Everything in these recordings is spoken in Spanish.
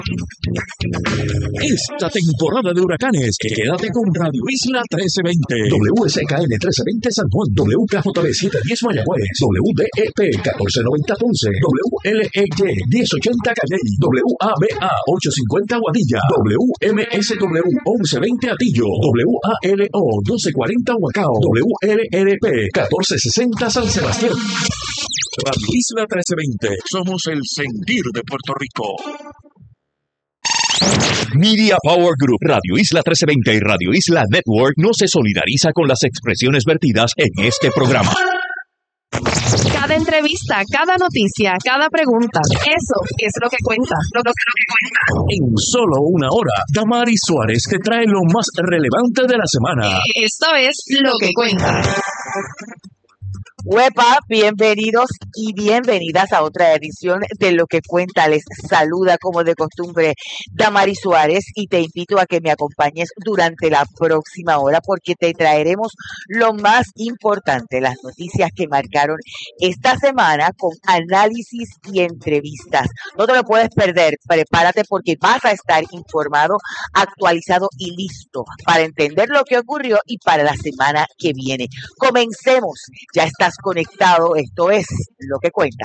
Esta temporada de huracanes, quédate con Radio Isla 1320, WSKN 1320 San Juan, WKJB 710 Mayagüez, WDEP 1490 Ponce, WLEY 1080 Calley, WABA 850 Guadilla, WMSW 1120 Atillo, WALO 1240 Huacao, WLRP 1460 San Sebastián. Radio Isla 1320, somos el sentir de Puerto Rico. Media Power Group, Radio Isla 1320 y Radio Isla Network no se solidariza con las expresiones vertidas en este programa. Cada entrevista, cada noticia, cada pregunta, eso es lo que cuenta. Lo que cuenta. En solo una hora, Damaris Suárez te trae lo más relevante de la semana. Esto es Lo que cuenta. Huepa, bienvenidos y bienvenidas a otra edición de Lo que cuenta. Les saluda como de costumbre Damaris Suárez y te invito a que me acompañes durante la próxima hora porque te traeremos lo más importante, las noticias que marcaron esta semana con análisis y entrevistas. No te lo puedes perder, prepárate porque vas a estar informado, actualizado y listo para entender lo que ocurrió y para la semana que viene. Comencemos, ya estás conectado, esto es Lo que cuenta.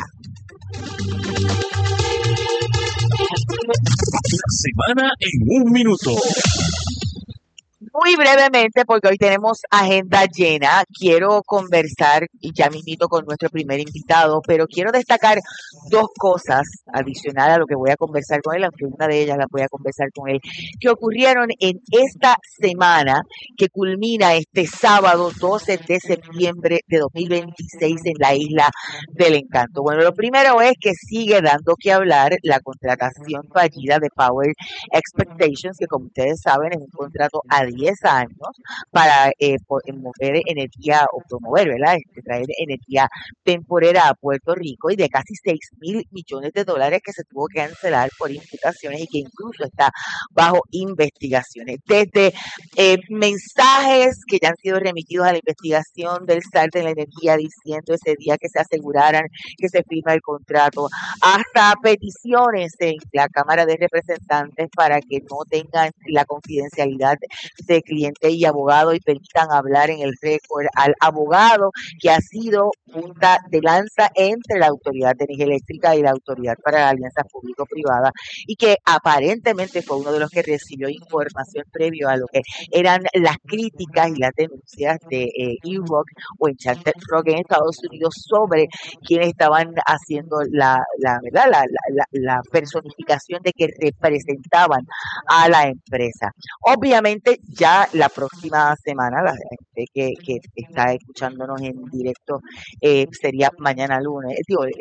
La semana en un minuto. Muy brevemente, porque hoy tenemos agenda llena, quiero conversar, y ya me invito con nuestro primer invitado, pero quiero destacar dos cosas adicionales a lo que voy a conversar con él, aunque una de ellas la voy a conversar con él, que ocurrieron en esta semana que culmina este sábado 12 de septiembre de 2026 en la Isla del Encanto. Bueno, lo primero es que sigue dando que hablar la contratación fallida de Power Expectations, que como ustedes saben es un contrato a 10 años para mover energía o promover, ¿verdad? Traer energía temporera a Puerto Rico y de casi $6,000 millones que se tuvo que cancelar por imputaciones y que incluso está bajo investigaciones. Desde mensajes que ya han sido remitidos a la investigación del SAR de la energía diciendo ese día que se aseguraran que se firma el contrato, hasta peticiones en la Cámara de Representantes para que no tengan la confidencialidad de cliente y abogado y permitan hablar en el récord al abogado que ha sido punta de lanza entre la Autoridad de Energía Eléctrica y la Autoridad para la Alianza Público-Privada y que aparentemente fue uno de los que recibió información previo a lo que eran las críticas y las denuncias de E-Rock o Enchanted Rock en Estados Unidos sobre quienes estaban haciendo la personificación de que representaban a la empresa. Obviamente ya la próxima semana, la gente que está escuchándonos en directo sería mañana lunes,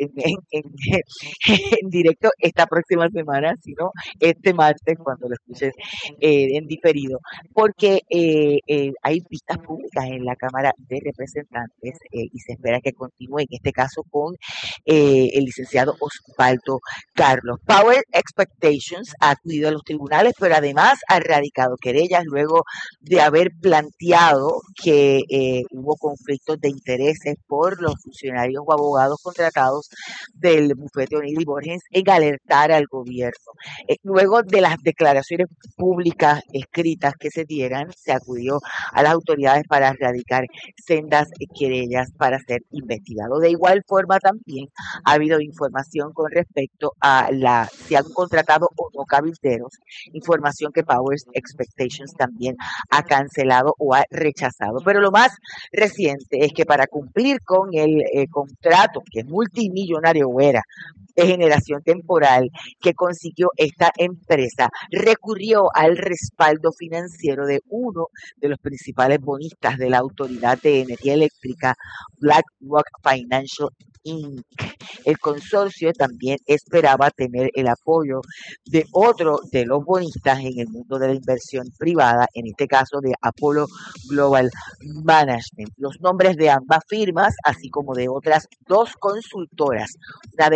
en directo esta próxima semana, sino este martes cuando lo escuches en diferido, porque hay vistas públicas en la Cámara de Representantes y se espera que continúe, en este caso con el licenciado Osvaldo Carlos. Power Expectations ha acudido a los tribunales, pero además ha radicado querellas luego de haber planteado que hubo conflictos de intereses por los funcionarios o abogados contratados del bufete O'Neill y Borges en alertar al gobierno. Luego de las declaraciones públicas escritas que se dieran, se acudió a las autoridades para radicar sendas querellas para ser investigado. De igual forma también ha habido información con respecto a si han contratado o no cabilderos, información que Power Expectations también ha cancelado o ha rechazado. Pero lo más reciente es que para cumplir con el contrato, que es multimillonario o era, de generación temporal que consiguió esta empresa, recurrió al respaldo financiero de uno de los principales bonistas de la Autoridad de Energía Eléctrica, BlackRock Financial Inc. El consorcio también esperaba tener el apoyo de otro de los bonistas en el mundo de la inversión privada, en este caso de Apollo Global Management. Los nombres de ambas firmas, así como de otras dos consultoras, una de estas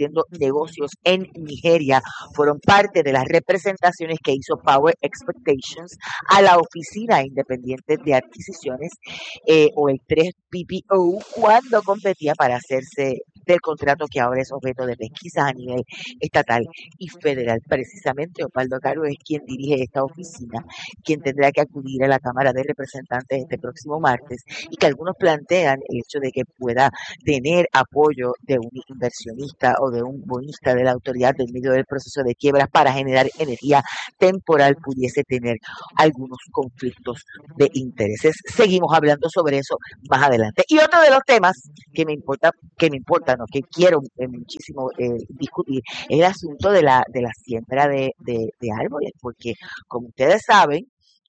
haciendo negocios en Nigeria fueron parte de las representaciones que hizo Power Expectations a la Oficina Independiente de Adquisiciones o el 3PPO cuando competía para hacerse del contrato que ahora es objeto de pesquisa a nivel estatal y federal. Precisamente Osvaldo Caro es quien dirige esta oficina, quien tendrá que acudir a la Cámara de Representantes este próximo martes y que algunos plantean el hecho de que pueda tener apoyo de un inversionista o de un bonista de la autoridad en medio del proceso de quiebras para generar energía temporal pudiese tener algunos conflictos de intereses. Seguimos hablando sobre eso más adelante. Y otro de los temas que me importa, no, que quiero muchísimo discutir, es el asunto de la siembra de árboles, porque como ustedes saben,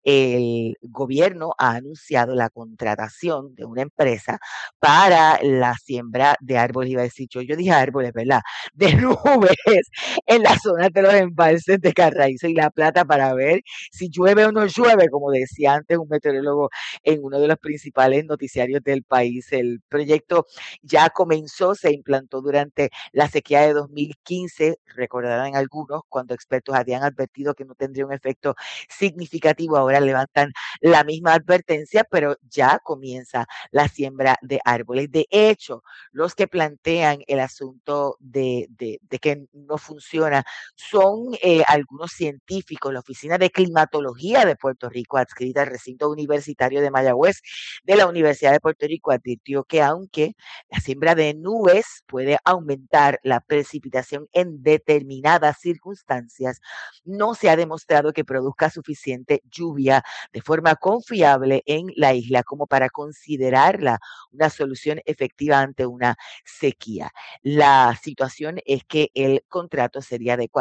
el gobierno ha anunciado la contratación de una empresa para la siembra de árboles, iba a decir yo dije árboles, ¿verdad? De nubes en las zonas de los embalses de Carraízo y La Plata para ver si llueve o no llueve, como decía antes un meteorólogo en uno de los principales noticiarios del país. El proyecto ya comenzó, se implantó durante la sequía de 2015, recordarán algunos, cuando expertos habían advertido que no tendría un efecto significativo. Ahora levantan la misma advertencia, pero ya comienza la siembra de árboles. De hecho, los que plantean el asunto de que no funciona son algunos científicos. La Oficina de Climatología de Puerto Rico, adscrita al recinto universitario de Mayagüez de la Universidad de Puerto Rico, advirtió que aunque la siembra de nubes puede aumentar la precipitación en determinadas circunstancias, no se ha demostrado que produzca suficiente lluvia de forma confiable en la isla como para considerarla una solución efectiva ante una sequía. La situación es que el contrato sería de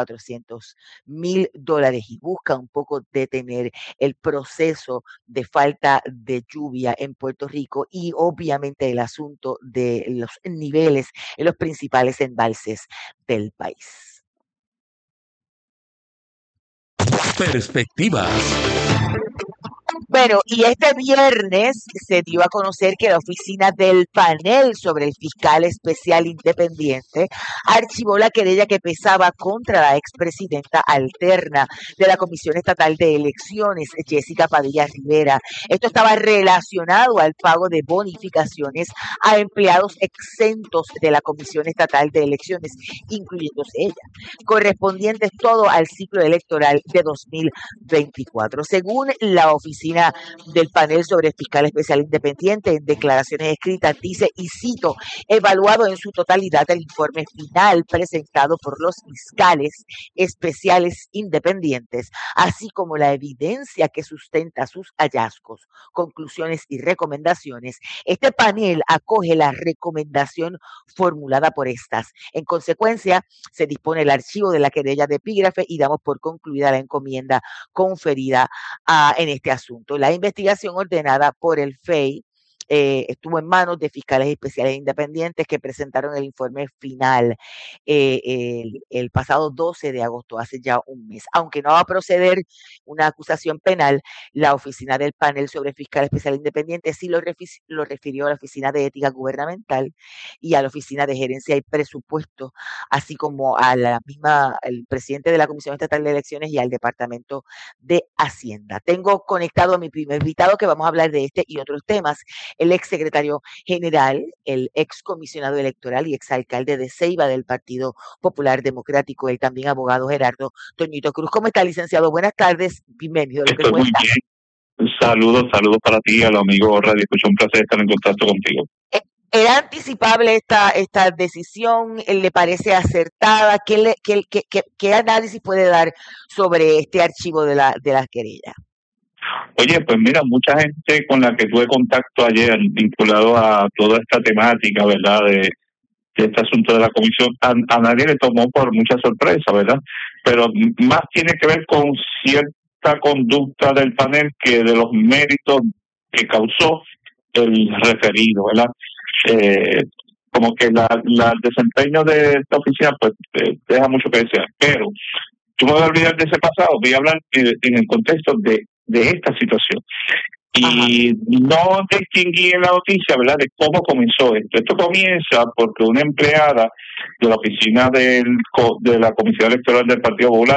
$400,000 y busca un poco detener el proceso de falta de lluvia en Puerto Rico y obviamente el asunto de los niveles en los principales embalses del país. Perspectivas. Bueno, y este viernes se dio a conocer que la oficina del panel sobre el fiscal especial independiente archivó la querella que pesaba contra la expresidenta alterna de la Comisión Estatal de Elecciones, Jessica Padilla Rivera. Esto estaba relacionado al pago de bonificaciones a empleados exentos de la Comisión Estatal de Elecciones, incluyéndose ella, correspondientes todo al ciclo electoral de 2024. Según la oficina del panel sobre el fiscal especial independiente, en declaraciones escritas dice, y cito, evaluado en su totalidad el informe final presentado por los fiscales especiales independientes, así como la evidencia que sustenta sus hallazgos, conclusiones y recomendaciones, este panel acoge la recomendación formulada por estas. En consecuencia, se dispone el archivo de la querella de epígrafe y damos por concluida la encomienda conferida en este asunto. La investigación ordenada por el FEI estuvo en manos de fiscales especiales independientes que presentaron el informe final el pasado 12 de agosto, hace ya un mes. Aunque no va a proceder una acusación penal, la oficina del panel sobre fiscal especial independiente sí lo refirió a la Oficina de Ética Gubernamental y a la Oficina de Gerencia y Presupuesto, así como a el presidente de la Comisión Estatal de Elecciones y al Departamento de Hacienda. Tengo conectado a mi primer invitado que vamos a hablar de este y otros temas, el exsecretario general, el excomisionado electoral y exalcalde de Ceiba del Partido Popular Democrático, el también abogado Gerardo Toñito Cruz. ¿Cómo está, licenciado? Buenas tardes, bienvenido. Estoy muy bien. Saludos para ti, a los amigos Radio Escucha, un placer estar en contacto contigo. ¿Era anticipable esta decisión? ¿Le parece acertada? ¿Qué análisis puede dar sobre este archivo de la querella? Oye, pues mira, mucha gente con la que tuve contacto ayer, vinculado a toda esta temática, ¿verdad?, de este asunto de la comisión, a nadie le tomó por mucha sorpresa, ¿verdad? Pero más tiene que ver con cierta conducta del panel que de los méritos que causó el referido, ¿verdad? Como que el desempeño de esta oficina pues deja mucho que desear, pero yo me voy a olvidar de ese pasado, voy a hablar en el contexto de esta situación. Y no distinguí en la noticia, ¿verdad?, de cómo comenzó esto. Esto comienza porque una empleada de la oficina de la Comisión Electoral del Partido Popular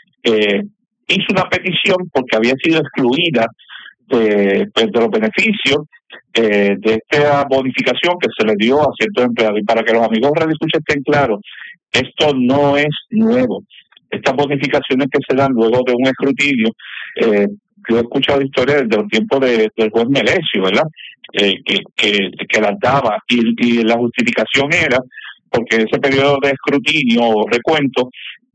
hizo una petición porque había sido excluida de los beneficios de esta bonificación que se le dio a ciertos empleados. Y para que los amigos Radio Escucha estén claros, esto no es nuevo. Estas bonificaciones que se dan luego de un escrutinio, yo he escuchado historias desde los tiempos del juez Melesio, ¿verdad?, que las daba, y la justificación era porque en ese periodo de escrutinio o recuento,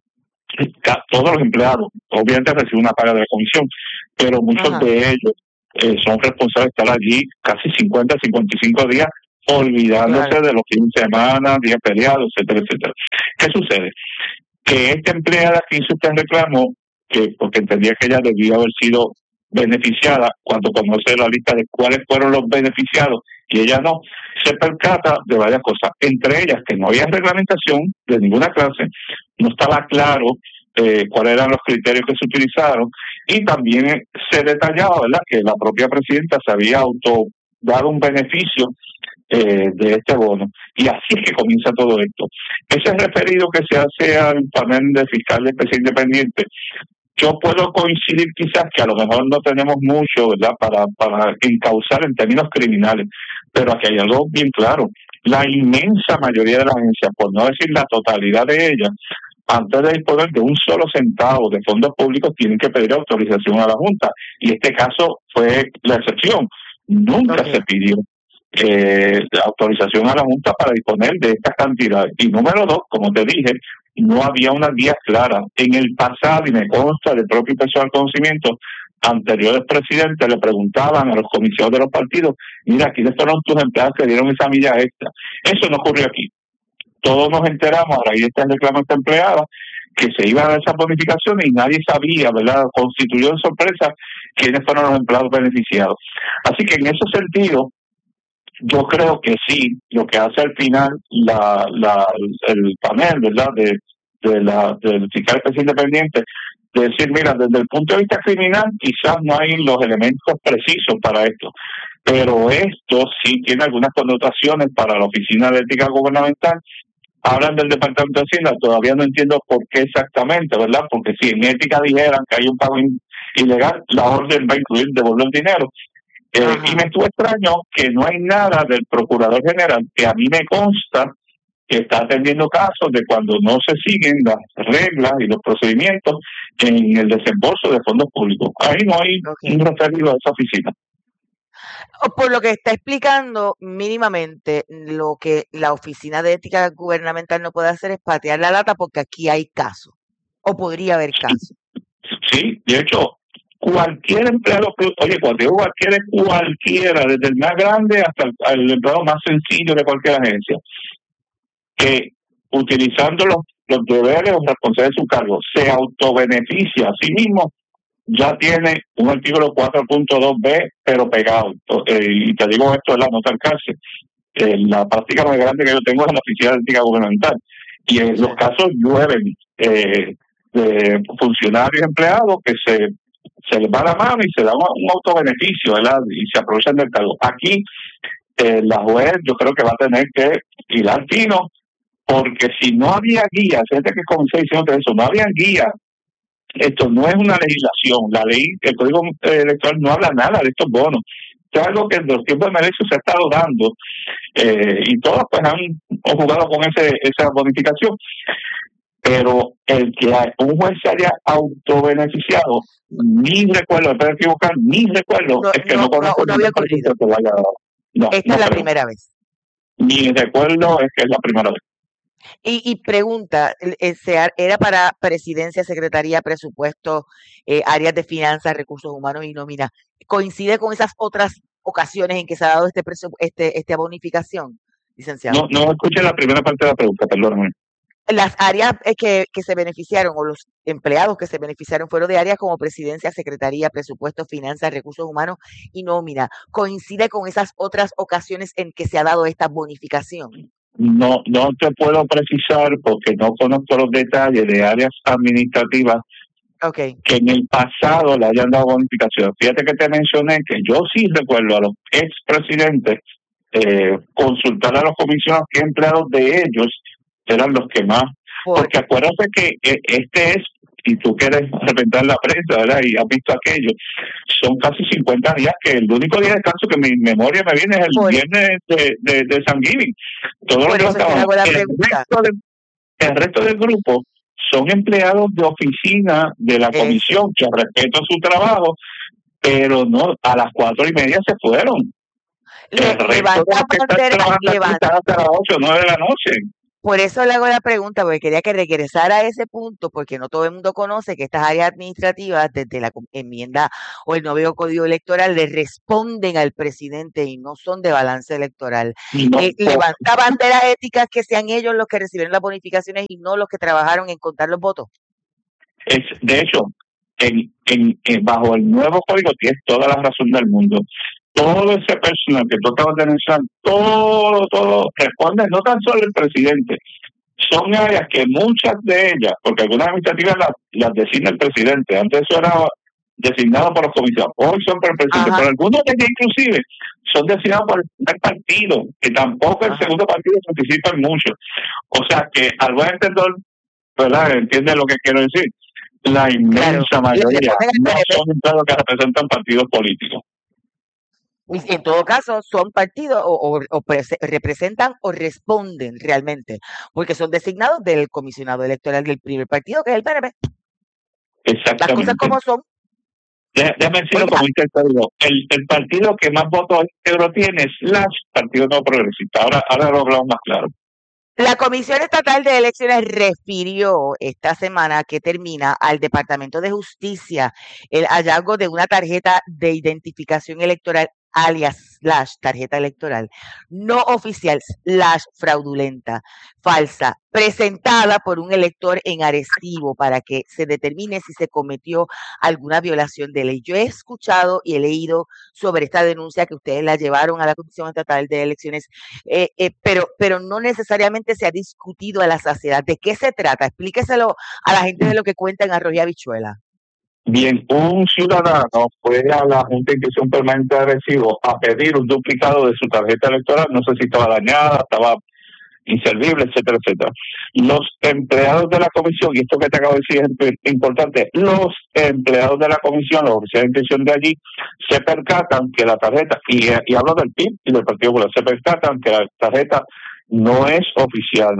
todos los empleados obviamente reciben una paga de la comisión, pero muchos de ellos son responsables de estar allí casi 50, 55 días, olvidándose de los fines de semana, días feriados, etcétera, etcétera. ¿Qué sucede? Que esta empleada que hizo este reclamo, porque entendía que ella debía haber sido beneficiada, cuando conoce la lista de cuáles fueron los beneficiados y ella no, se percata de varias cosas, entre ellas que no había reglamentación de ninguna clase, no estaba claro cuáles eran los criterios que se utilizaron, y también se detallaba, ¿verdad?, que la propia presidenta se había dado un beneficio de este bono. Y así es que comienza todo esto. Ese referido que se hace al panel de fiscal de especie independiente, yo puedo coincidir quizás que a lo mejor no tenemos mucho, ¿verdad?, para encauzar en términos criminales, pero aquí hay algo bien claro. La inmensa mayoría de las agencias, por no decir la totalidad de ellas, antes de disponer de un solo centavo de fondos públicos, tienen que pedir autorización a la Junta. Y este caso fue la excepción. Nunca se pidió autorización a la Junta para disponer de estas cantidades. Y número dos, como te dije, no había una guía clara. En el pasado, y me consta del propio personal conocimiento, anteriores presidentes le preguntaban a los comisionados de los partidos, mira, ¿quiénes fueron tus empleados que dieron esa milla extra? Eso no ocurrió aquí. Todos nos enteramos, a raíz de este reclamo de esta empleada, que se iban a dar esas bonificaciones y nadie sabía, ¿verdad? Constituyó de sorpresa quiénes fueron los empleados beneficiados. Así que en ese sentido, yo creo que sí, lo que hace al final el panel, ¿verdad?, del fiscal especial independiente, de decir, mira, desde el punto de vista criminal quizás no hay los elementos precisos para esto, pero esto sí tiene algunas connotaciones para la Oficina de Ética Gubernamental. Hablan del Departamento de Hacienda, todavía no entiendo por qué exactamente, ¿verdad? Porque si en ética dijeran que hay un pago ilegal, la orden va a incluir devolver el dinero. Y me estuvo extraño que no hay nada del Procurador General, que a mí me consta que está atendiendo casos de cuando no se siguen las reglas y los procedimientos en el desembolso de fondos públicos. Ahí no hay un referido a esa oficina. Por lo que está explicando, mínimamente, lo que la Oficina de Ética Gubernamental no puede hacer es patear la lata porque aquí hay casos, o podría haber casos. Sí, de hecho, cualquier empleado, cualquiera, desde el más grande hasta el empleado más sencillo de cualquier agencia, que utilizando los deberes o responsabilidades de su cargo se autobeneficia a sí mismo, ya tiene un artículo 4.2b, pero pegado. Y te digo esto, es la nota al cárcel. La práctica más grande que yo tengo es en la Oficina de Ética Gubernamental. Y en los casos llueven de funcionarios y empleados que se les va la mano y se da un autobeneficio, ¿verdad?, y se aprovechan del cargo. Aquí, la juez yo creo que va a tener que ir al fino, porque si no había guía, fíjate que comencé diciendo eso, no había guía. Esto no es una legislación. La ley, el Código Electoral no habla nada de estos bonos. Esto es algo que en los tiempos de Melesio se ha estado dando, y todos pues han jugado con esa bonificación. Pero el que un juez se haya autobeneficiado, ni recuerdo, espero equivocar, es que no conozco no había ocurrido. Que vaya a dar. Esta es la primera vez. Ni recuerdo es que es la primera vez. Y pregunta, ¿era para presidencia, secretaría, presupuesto, áreas de finanzas, recursos humanos y nómina? ¿Coincide con esas otras ocasiones en que se ha dado esta bonificación, licenciado? No escuché la primera parte de la pregunta, perdóname. Las áreas que se beneficiaron, o los empleados que se beneficiaron, fueron de áreas como presidencia, secretaría, presupuesto, finanzas, recursos humanos y nómina. ¿Coincide con esas otras ocasiones en que se ha dado esta bonificación? No te puedo precisar porque no conozco los detalles de áreas administrativas Okay. que en el pasado le hayan dado bonificación. Fíjate que te mencioné que yo sí recuerdo a los expresidentes consultar a los comisionados qué empleados de ellos eran los que más, porque acuérdate que este es, y tú quieres reventar la prensa, ¿verdad? Y has visto aquello, son casi 50 días que el único día de descanso que mi memoria me viene es el viernes de Thanksgiving. Todos los días el resto del grupo son empleados de oficina de la comisión que respeto su trabajo, pero no, a las 4:30 se fueron. El resto de los que están trabajando hasta las 8 o 9 de la noche. Por eso le hago la pregunta, porque quería que regresara a ese punto, porque no todo el mundo conoce que estas áreas administrativas, desde la enmienda o el nuevo código electoral, le responden al presidente y no son de balance electoral. Levanta banderas éticas que sean ellos los que recibieron las bonificaciones y no los que trabajaron en contar los votos. De hecho, bajo el nuevo código tienes toda la razón del mundo. Todo ese personal que tú acabas de mencionar, todo responde, no tan solo el presidente, son áreas que muchas de ellas, porque algunas administrativas las designa el presidente, antes eso era designado por los comisionados, hoy son por el presidente, pero algunos de ellos inclusive son designados por el primer partido, que tampoco el segundo partido participa en mucho. O sea que al buen entendedor, ¿verdad? Entiende lo que quiero decir. La inmensa mayoría no son empleados que representan partidos políticos. Y en todo caso son partidos o representan o responden realmente, porque son designados del comisionado electoral del primer partido, que es el PNP. Exactamente. Las cosas como son. Déjame decirlo como dice el partido que más votos íntegros tiene es el Partido Nuevo Progresista. Ahora lo hablamos más claro. La Comisión Estatal de Elecciones refirió esta semana que termina al Departamento de Justicia el hallazgo de una tarjeta de identificación electoral alias / tarjeta electoral no oficial / fraudulenta, falsa, presentada por un elector en Arecibo para que se determine si se cometió alguna violación de ley. Yo he escuchado y he leído sobre esta denuncia que ustedes la llevaron a la Comisión Estatal de Elecciones, pero no necesariamente se ha discutido a la saciedad. ¿De qué se trata? Explíqueselo a la gente de lo que cuenta en Arroyo y Habichuela. Bien, un ciudadano fue a la Junta de Inscripción Permanente de Arecibo a pedir un duplicado de su tarjeta electoral, no sé si estaba dañada, estaba inservible, etcétera, etcétera. Los empleados de la comisión, y esto que te acabo de decir es importante, los empleados de la comisión, los oficiales de inscripción de allí, se percatan que la tarjeta, y hablo del PIB y del Partido Popular, se percatan que la tarjeta no es oficial,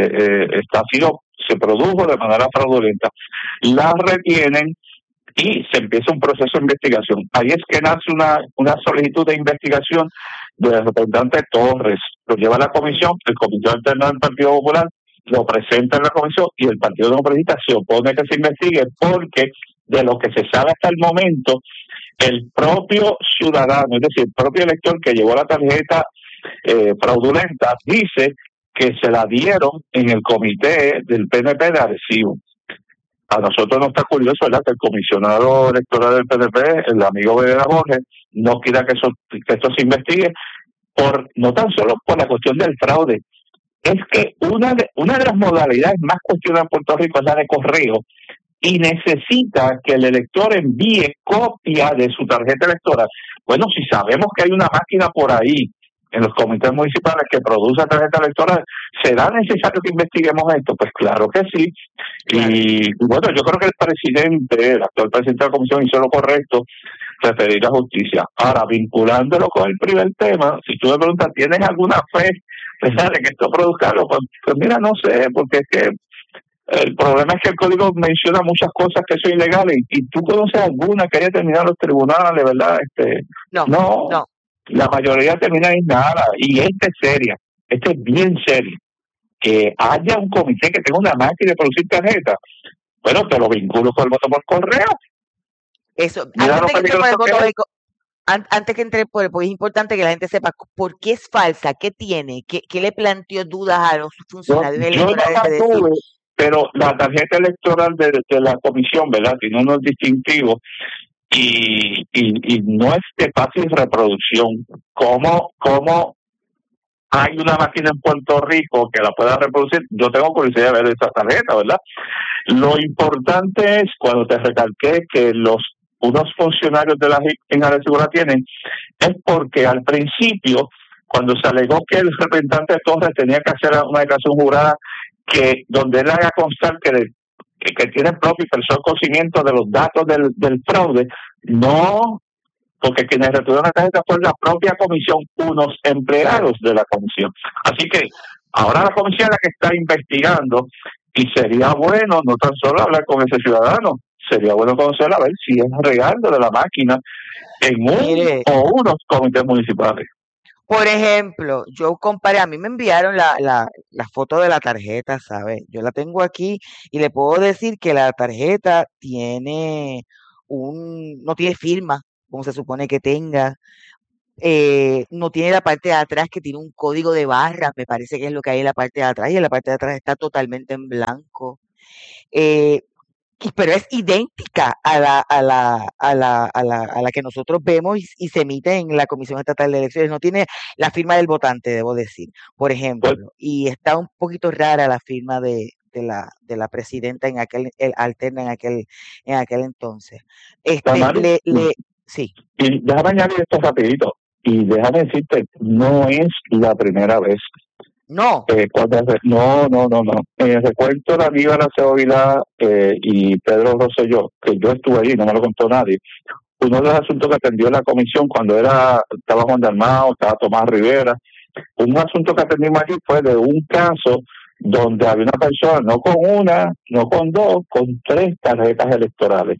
se produjo de manera fraudulenta, la retienen y se empieza un proceso de investigación. Ahí es que nace una solicitud de investigación del representante Torres. Lo lleva a la comisión, el comité alterno del Partido Popular lo presenta en la comisión y el Partido Democrático se opone a que se investigue porque de lo que se sabe hasta el momento, el propio ciudadano, es decir, el propio elector que llevó la tarjeta fraudulenta, dice que se la dieron en el comité del PNP de Arecibo. A nosotros nos está curioso, ¿verdad?, que el comisionado electoral del PNP, el amigo Vedera Borges, no quiera que esto se investigue, no tan solo por la cuestión del fraude, es que una de las modalidades más cuestionadas en Puerto Rico es la de correo, y necesita que el elector envíe copia de su tarjeta electoral. Bueno, si sabemos que hay una máquina por ahí en los comités municipales que produce tarjeta electoral, ¿será necesario que investiguemos esto? Pues claro que sí. Claro. Y bueno, yo creo que el actual presidente de la comisión hizo lo correcto, referir a justicia. Ahora, vinculándolo con el primer tema, si tú me preguntas, ¿tienes alguna fe de que esto produzca algo? Pues mira, no sé, porque es que el problema es que el código menciona muchas cosas que son ilegales y tú conoces alguna que haya terminado en los tribunales, ¿verdad? No. La mayoría termina en nada, y esta es seria, esta es bien seria. Que haya un comité que tenga una máquina de producir tarjetas, bueno, te lo vinculo con el voto por correo. Eso, antes que entre por es importante que la gente sepa por qué es falsa, qué tiene, qué le planteó dudas a los funcionarios electorales. Pero la tarjeta electoral de la comisión, ¿verdad?, tiene unos distintivos y no es de fácil reproducción. ¿Cómo hay una máquina en Puerto Rico que la pueda reproducir? Yo tengo curiosidad de ver esa tarjeta, ¿verdad? Lo importante es, cuando te recalqué que unos funcionarios de la en Arecibo la tienen, es porque al principio, cuando se alegó que el representante Torres tenía que hacer una declaración jurada donde él haga constar que tiene propio y personal conocimiento de los datos del fraude, no, porque quienes retuvieron la tarjeta fue la propia comisión, unos empleados de la comisión. Así que ahora la comisión es la que está investigando, y sería bueno no tan solo hablar con ese ciudadano, sería bueno conocer a ver si es real de la máquina en unos comités municipales. Por ejemplo, yo comparé, a mí me enviaron la foto de la tarjeta, ¿sabes? Yo la tengo aquí y le puedo decir que la tarjeta no tiene firma, como se supone que tenga. No tiene la parte de atrás que tiene un código de barras, me parece que es lo que hay en la parte de atrás, y en la parte de atrás está totalmente en blanco. Pero es idéntica a la que nosotros vemos y se emite en la Comisión Estatal de Elecciones. No tiene la firma del votante, debo decir, por ejemplo, y está un poquito rara la firma de la presidenta alterna en aquel entonces. Sí. Y déjame añadir esto rapidito, y déjame decirte, no es la primera vez. No. No. En el recuento de Aníbal Acevedo Vilá y Pedro Rosselló, que yo estuve allí, no me lo contó nadie, uno de los asuntos que atendió la comisión cuando estaba Juan Dalmao, estaba Tomás Rivera, un asunto que atendimos allí fue de un caso donde había una persona, no con una, no con dos, con 3 tarjetas electorales.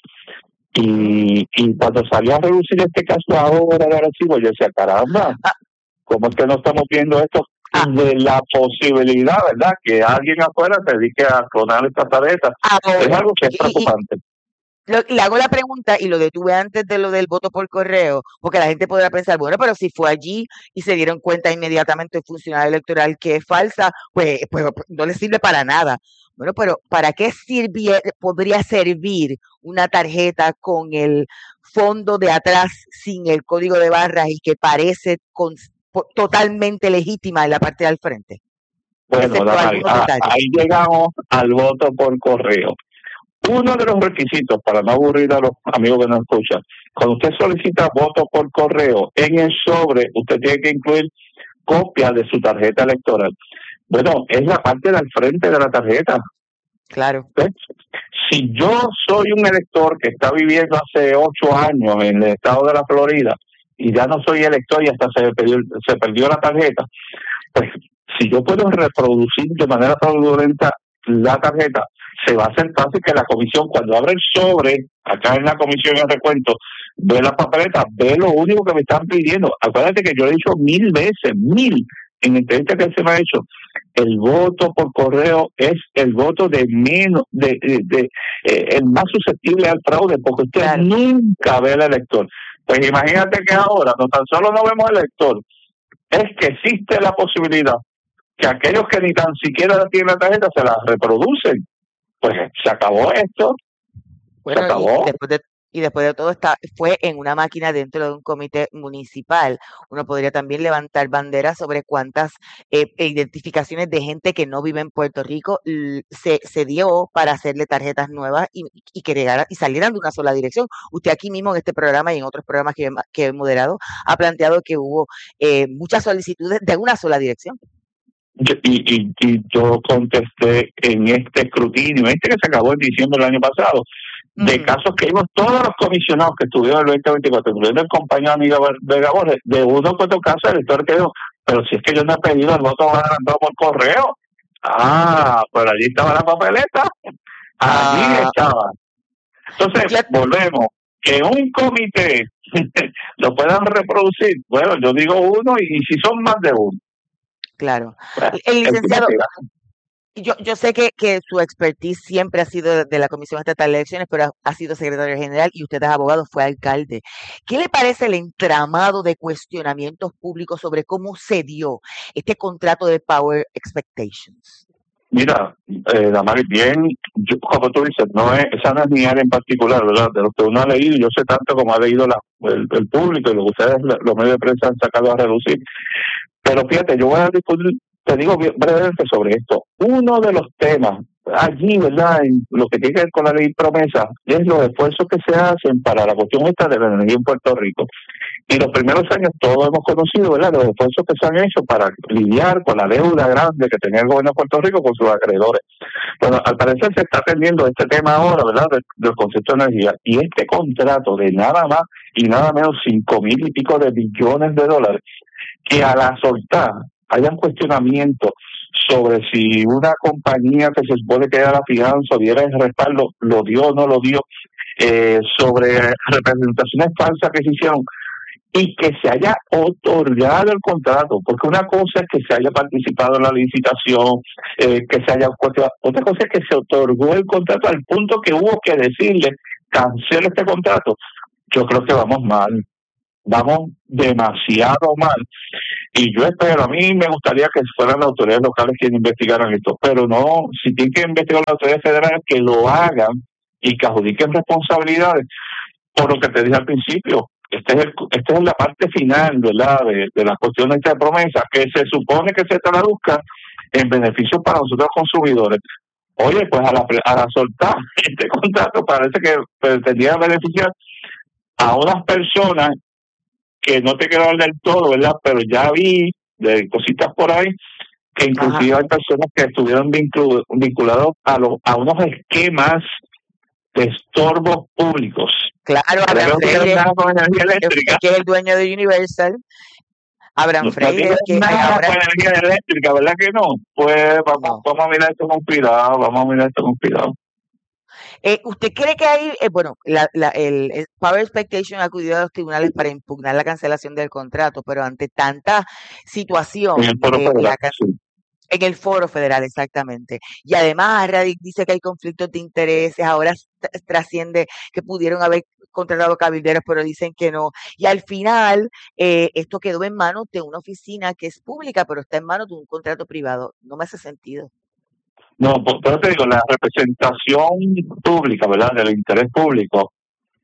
Y cuando salió a reducir este caso ahora de Arecibo, yo decía, caramba, ¿cómo es que no estamos viendo esto? De la posibilidad, ¿verdad?, que alguien afuera se dedique a clonar esta tarjeta. Es algo que es preocupante. Le hago la pregunta y lo detuve antes de lo del voto por correo, porque la gente podrá pensar, bueno, pero si fue allí y se dieron cuenta inmediatamente el funcionario electoral que es falsa, pues no le sirve para nada. Bueno, pero ¿para qué podría servir una tarjeta con el fondo de atrás sin el código de barras y que parece totalmente legítima en la parte del frente? Bueno, ahí llegamos al voto por correo. Uno de los requisitos, para no aburrir a los amigos que nos escuchan, cuando usted solicita voto por correo, en el sobre usted tiene que incluir copia de su tarjeta electoral. Bueno, es la parte del frente de la tarjeta. Claro. ¿Ves? Si yo soy un elector que está viviendo hace 8 años en el estado de la Florida y ya no soy elector y hasta se perdió la tarjeta, pues si yo puedo reproducir de manera fraudulenta la tarjeta, se va a hacer fácil que la comisión, cuando abre el sobre, acá en la comisión de recuento, ve la papeleta, ve lo único que me están pidiendo. Acuérdate que yo he dicho 1000 veces, en entrevista que se me ha hecho, el voto por correo es el voto de menos, el más susceptible al fraude, porque usted nunca ve al elector. Pues imagínate que ahora, no tan solo no vemos al elector, es que existe la posibilidad que aquellos que ni tan siquiera tienen la tarjeta se la reproducen. Pues se acabó esto. Bueno, se acabó. Y después de todo fue en una máquina dentro de un comité municipal. Uno podría también levantar banderas sobre cuántas identificaciones de gente que no vive en Puerto Rico se dio para hacerle tarjetas nuevas y que llegaran y salieran de una sola dirección. Usted aquí mismo en este programa y en otros programas que he moderado ha planteado que hubo muchas solicitudes de una sola dirección. Y yo contesté en este escrutinio, que se acabó en diciembre del año pasado, de casos que vimos todos los comisionados que estuvieron en el 2024, incluyendo el compañero amigo Vega Borges, de uno que otro caso el elector que dijo, pero si es que yo no he pedido el voto adelantado por correo. Pero allí estaba la papeleta, allí estaba. Entonces, volvemos, que un comité lo puedan reproducir, bueno, yo digo uno y si son más de uno. Claro. El licenciado, yo sé que su expertise siempre ha sido de la Comisión Estatal de Elecciones, pero ha sido secretario general y usted es abogado, fue alcalde. ¿Qué le parece el entramado de cuestionamientos públicos sobre cómo se dio este contrato de Power Expectations? Mira, Damaris, bien, como tú dices, esa no es mi área en particular, ¿verdad? De lo que uno ha leído, yo sé tanto como ha leído el público y lo que ustedes, los medios de prensa, han sacado a relucir. Pero fíjate, yo voy a discutir, te digo brevemente sobre esto. Uno de los temas allí, ¿verdad? En lo que tiene que ver con la ley promesa, es los esfuerzos que se hacen para la cuestión esta de la energía en Puerto Rico. Y los primeros años todos hemos conocido, ¿verdad?, los esfuerzos que se han hecho para lidiar con la deuda grande que tenía el gobierno de Puerto Rico con sus acreedores. Bueno, al parecer se está atendiendo este tema ahora, ¿verdad?, del concepto de energía. Y este contrato de nada más y nada menos 5,000 y pico de billones de dólares, que a la soltar hayan cuestionamientos sobre si una compañía que se supone que era la fianza o diera el respaldo, lo dio o no lo dio, sobre representaciones falsas que se hicieron, y que se haya otorgado el contrato, porque una cosa es que se haya participado en la licitación, que se haya cuestionado, otra cosa es que se otorgó el contrato al punto que hubo que decirle, cancela este contrato. Yo creo que vamos mal, vamos demasiado mal, y yo espero, a mí me gustaría que fueran las autoridades locales quienes investigaran esto, pero no, si tienen que investigar las autoridades federales, que lo hagan y que adjudiquen responsabilidades, por lo que te dije al principio. Esta es la parte final, ¿verdad?, de la cuestión de esta promesa, que se supone que se traduzca en beneficios para nosotros consumidores. Oye, pues a la soltar este contrato parece que pretendía beneficiar a unas personas que no te quedaron del todo, ¿verdad? Pero ya vi de cositas por ahí que inclusive hay personas que estuvieron vinculados a unos esquemas de estorbos públicos. Claro, Abraham Freire, que es el dueño de Universal. Abraham Freire, que ahora con energía eléctrica, ¿verdad que no? Pues vamos a mirar esto con cuidado, ¿Usted cree que hay, el Power Expectation ha acudido a los tribunales para impugnar la cancelación del contrato, pero ante tanta situación, en el foro federal, exactamente. Y además, Radic dice que hay conflictos de intereses, ahora trasciende que pudieron haber contratado cabilderos, pero dicen que no. Y al final, esto quedó en manos de una oficina que es pública, pero está en manos de un contrato privado. No me hace sentido. No, pero te digo, la representación pública, ¿verdad?, del interés público,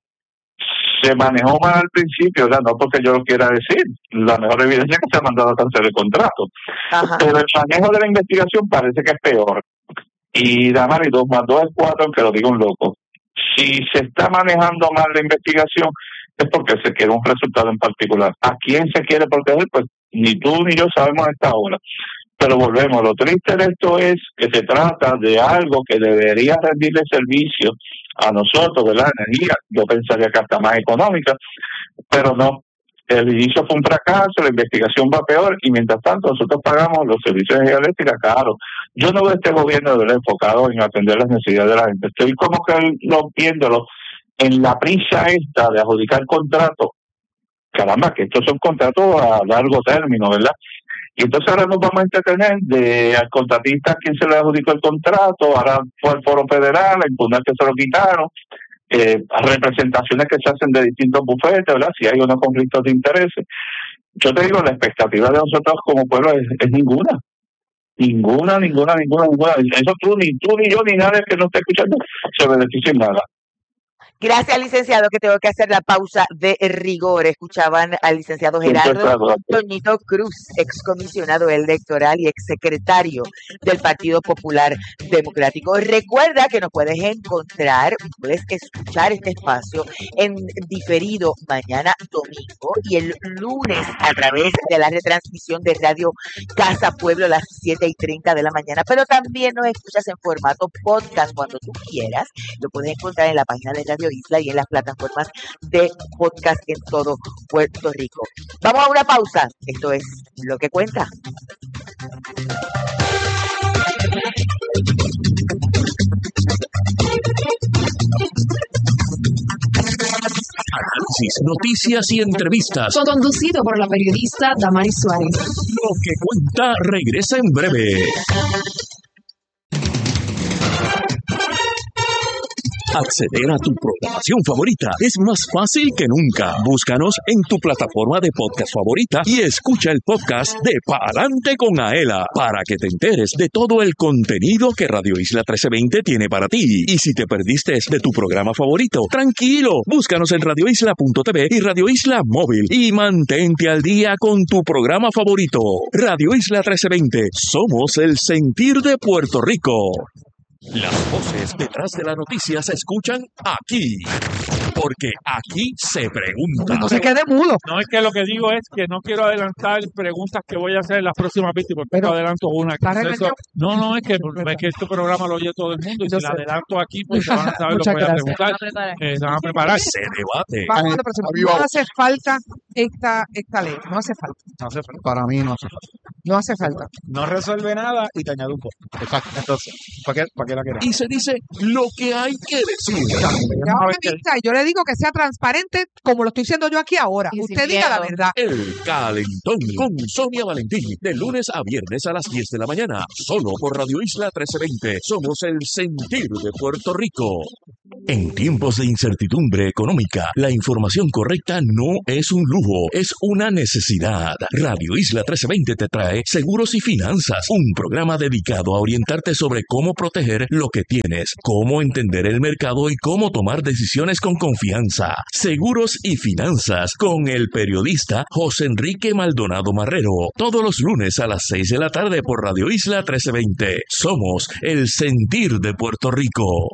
se manejó mal al principio, ¿verdad? No porque yo lo quiera decir, la mejor evidencia es que se ha mandado a cancelar el contrato. Pero el manejo de la investigación parece que es peor. Y Damari, 2 más 2 es 4, aunque lo diga un loco. Si se está manejando mal la investigación, es porque se quiere un resultado en particular. ¿A quién se quiere proteger? Pues ni tú ni yo sabemos a esta hora. Pero volvemos, lo triste de esto es que se trata de algo que debería rendirle servicio a nosotros, ¿verdad? Energía, yo pensaría que hasta más económica, pero no. El inicio fue un fracaso, la investigación va peor, y mientras tanto nosotros pagamos los servicios de energía eléctrica caros. Yo no veo este gobierno de verdad enfocado en atender las necesidades de la gente. Estoy como que viéndolo en la prisa esta de adjudicar contratos. Caramba, que estos son contratos a largo término, ¿verdad? Y entonces ahora nos vamos a entretener al contratista quien se le adjudicó el contrato, ahora fue al foro federal a impugnar que se lo quitaron, representaciones que se hacen de distintos bufetes, ¿verdad? Si hay unos conflictos de intereses. Yo te digo, la expectativa de nosotros como pueblo es ninguna. Ninguna. Eso ni tú, ni yo, ni nadie que no esté escuchando se beneficia en nada. Gracias, licenciado, que tengo que hacer la pausa de rigor. Escuchaban al licenciado Gerardo Toñito Cruz, excomisionado electoral y exsecretario del Partido Popular Democrático. Recuerda que nos puedes escuchar este espacio en diferido mañana domingo y el lunes a través de la retransmisión de Radio Casa Pueblo a las 7:30 de la mañana. Pero también nos escuchas en formato podcast cuando tú quieras. Lo puedes encontrar en la página de Radio Isla y en las plataformas de podcast en todo Puerto Rico. Vamos a una pausa. Esto es Lo que Cuenta. Análisis, noticias y entrevistas. Conducido por la periodista Damaris Suárez. Lo que Cuenta regresa en breve. Acceder a tu programación favorita es más fácil que nunca. Búscanos en tu plataforma de podcast favorita y escucha el podcast de Pa'lante con Aela para que te enteres de todo el contenido que Radio Isla 1320 tiene para ti. Y si te perdiste de tu programa favorito, tranquilo, búscanos en radioisla.tv y Radio Isla Móvil y mantente al día con tu programa favorito. Radio Isla 1320, somos el sentir de Puerto Rico. Las voces detrás de la noticia se escuchan aquí, porque aquí se pregunta. No se quede mudo. No, es que lo que digo es que no quiero adelantar preguntas que voy a hacer en las próximas víctimas, porque Pero, adelanto una. ¿estás Eso- regañado? no, es que este programa lo oye todo el mundo y Yo si la sé. adelanto aquí, pues se van a saber lo que Muchas voy a gracias. preguntar. Se van a preparar. Se debate. Vamos a la próxima. No hace falta esta ley. No hace falta. No sé, pero Para mí no hace falta. No hace falta. No resuelve nada y te añade un poco. Exacto. Entonces, ¿para qué la queremos? Y se dice lo que hay que decir. Ya, amiguita, yo le digo que sea transparente como lo estoy diciendo yo aquí ahora. Y sin Usted diga la miedo. verdad. El Calentón con Sonia Valentín, de lunes a viernes a las 10 de la mañana, solo por Radio Isla 1320. Somos el sentir de Puerto Rico. En tiempos de incertidumbre económica, la información correcta no es un lujo, es una necesidad. Radio Isla 1320 te trae Seguros y Finanzas, un programa dedicado a orientarte sobre cómo proteger lo que tienes, cómo entender el mercado y cómo tomar decisiones con confianza. Seguros y Finanzas con el periodista José Enrique Maldonado Marrero, todos los lunes a las 6 de la tarde por Radio Isla 1320. Somos el sentir de Puerto Rico.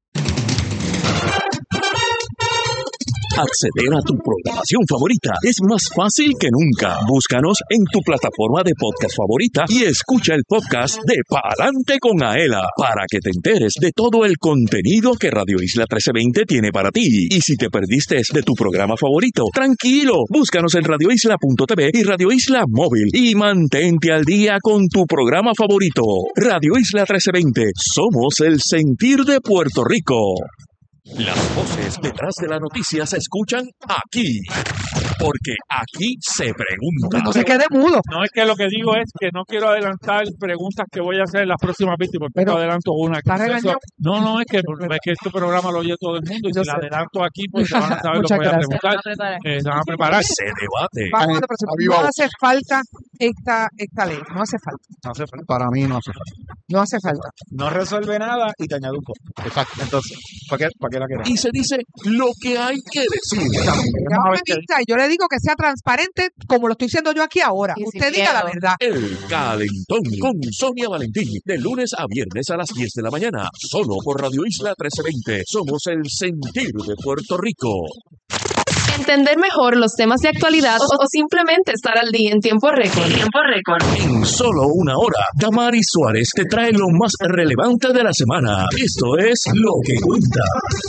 Acceder a tu programación favorita es más fácil que nunca. Búscanos en tu plataforma de podcast favorita y escucha el podcast de Pa'lante con Aela para que te enteres de todo el contenido que Radio Isla 1320 tiene para ti. Y si te perdiste de tu programa favorito, tranquilo, búscanos en radioisla.tv y Radio Isla Móvil y mantente al día con tu programa favorito. Radio Isla 1320, somos el sentir de Puerto Rico. Las voces detrás de la noticia se escuchan aquí, porque aquí se pregunta. No se quede mudo. no, es que lo que digo es que no quiero adelantar preguntas que voy a hacer en las próximas víctimas, porque Pero, adelanto una. ¿estás regañado? No, es que este programa lo oye todo el mundo y Yo si la sé. adelanto aquí, pues se van a saber lo que Muchas voy a gracias. preguntar. Se van a preparar. Se debate. Vamos a la próxima. No hace falta esta ley. No hace falta. No hace falta. Para mí no hace falta. No hace falta. No resuelve nada y te añade un poco. Exacto. Entonces, ¿para qué la queremos? Y se dice lo que hay que decir. Ya, amiguita, yo le digo que sea transparente como lo estoy diciendo yo aquí ahora. Y sin Usted diga la miedo. verdad. El Calentón con Sonia Valentín, de lunes a viernes a las 10 de la mañana, solo por Radio Isla 1320. Somos el sentir de Puerto Rico. Entender mejor los temas de actualidad o simplemente estar al día en tiempo récord. En solo una hora, Damaris Suárez te trae lo más relevante de la semana. Esto es Lo que Cuenta.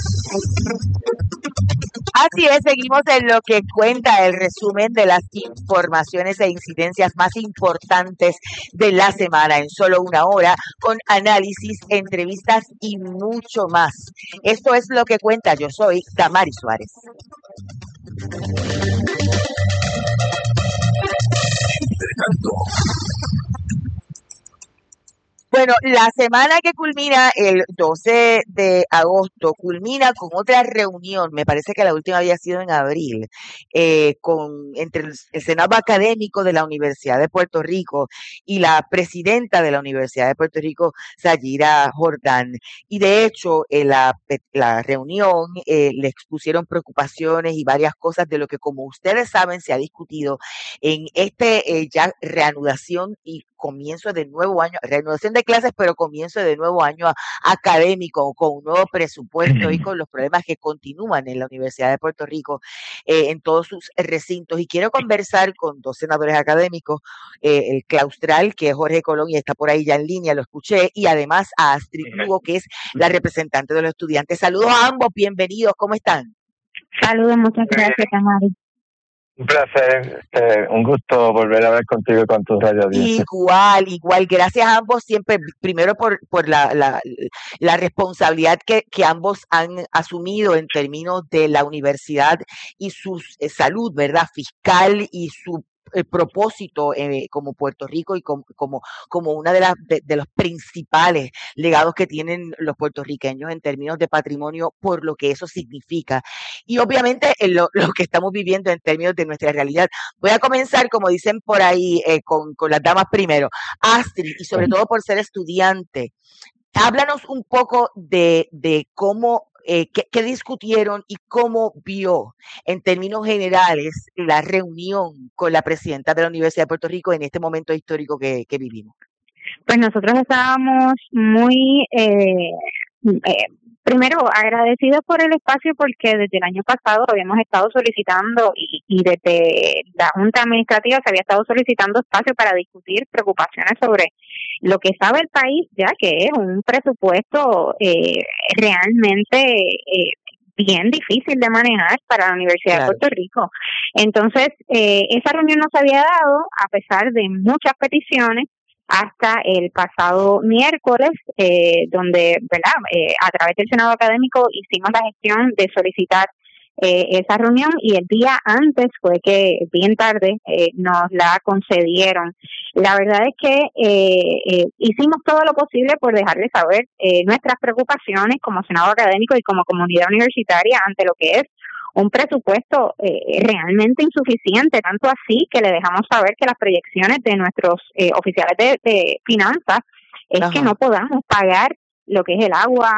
Así es, seguimos en lo que cuenta el resumen de las informaciones e incidencias más importantes de la semana en solo una hora, con análisis, entrevistas y mucho más. Esto es lo que cuenta. Yo soy Damaris Suárez. Entre tanto, Bueno, la semana que culmina el 12 de agosto culmina con otra reunión, me parece que la última había sido en abril, entre el Senado Académico de la Universidad de Puerto Rico y la presidenta de la Universidad de Puerto Rico, Sayira Jordán. Y de hecho, en la reunión le expusieron preocupaciones y varias cosas de lo que, como ustedes saben, se ha discutido en ya reanudación y comienzo de nuevo año, reanudación de clases, pero comienzo de nuevo año académico, con un nuevo presupuesto y con los problemas que continúan en la Universidad de Puerto Rico en todos sus recintos. Y quiero conversar con dos senadores académicos, el claustral, que es Jorge Colón, y está por ahí ya en línea, lo escuché, y además a Astrid Lugo, que es la representante de los estudiantes. Saludos a ambos, bienvenidos, ¿cómo están? Saludos, muchas gracias, Tamari. Un placer, un gusto volver a hablar contigo y con tu radio audiencia. Igual. Gracias a ambos siempre, primero por la responsabilidad que ambos han asumido en términos de la universidad y su salud, ¿verdad? Fiscal y su propósito como Puerto Rico y como una de los principales legados que tienen los puertorriqueños en términos de patrimonio, por lo que eso significa. Y obviamente lo que estamos viviendo en términos de nuestra realidad. Voy a comenzar, como dicen por ahí, con las damas primero. Astrid, y sobre todo por ser estudiante, háblanos un poco de cómo, qué discutieron y cómo vio en términos generales la reunión con la presidenta de la Universidad de Puerto Rico en este momento histórico que vivimos. Pues nosotros estábamos muy, primero agradecidos por el espacio porque desde el año pasado habíamos estado solicitando y desde la Junta Administrativa se había estado solicitando espacio para discutir preocupaciones sobre lo que sabe el país, ya que es un presupuesto realmente bien difícil de manejar para la Universidad de Puerto Rico. Entonces, esa reunión no se había dado a pesar de muchas peticiones hasta el pasado miércoles, donde, ¿verdad? A través del Senado Académico hicimos la gestión de solicitar esa reunión y el día antes fue que bien tarde nos la concedieron. La verdad es que hicimos todo lo posible por dejarles saber nuestras preocupaciones como Senado Académico y como comunidad universitaria ante lo que es un presupuesto realmente insuficiente, tanto así que le dejamos saber que las proyecciones de nuestros oficiales de finanzas es que no podamos pagar lo que es el agua,